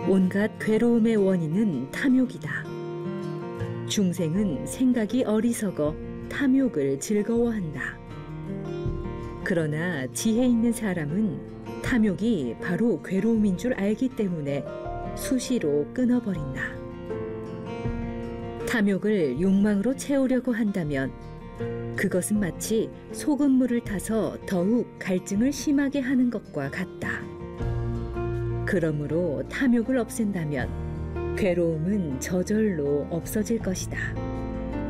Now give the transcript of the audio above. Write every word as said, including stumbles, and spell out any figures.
온갖 괴로움의 원인은 탐욕이다. 중생은 생각이 어리석어 탐욕을 즐거워한다. 그러나 지혜 있는 사람은 탐욕이 바로 괴로움인 줄 알기 때문에 수시로 끊어버린다. 탐욕을 욕망으로 채우려고 한다면 그것은 마치 소금물을 타서 더욱 갈증을 심하게 하는 것과 같다. 그러므로 탐욕을 없앤다면 괴로움은 저절로 없어질 것이다.